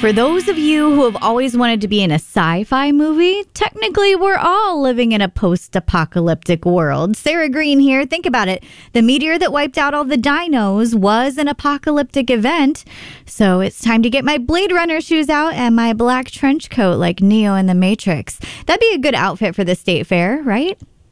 For those of you who have always wanted to be in a sci-fi movie, technically we're all living in a post-apocalyptic world. Sarah Green here. Think about it. The meteor that wiped out all the dinos was an apocalyptic event. So it's time to get my Blade Runner shoes out and my black trench coat like Neo in the Matrix. That'd be a good outfit for the state fair, right?